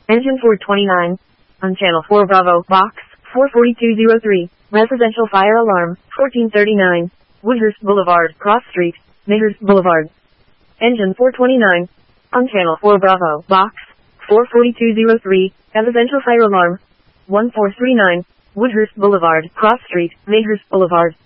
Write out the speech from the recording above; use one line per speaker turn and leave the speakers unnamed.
Engine 429. On Channel 4 Bravo, Box 44203. Residential fire alarm, 1439. Woodhurst Boulevard, Cross Street, Mayhurst Boulevard. Engine 429. On Channel 4 Bravo, Box 44203. Residential fire alarm, 1439. Woodhurst Boulevard, Cross Street, Mayhurst Boulevard.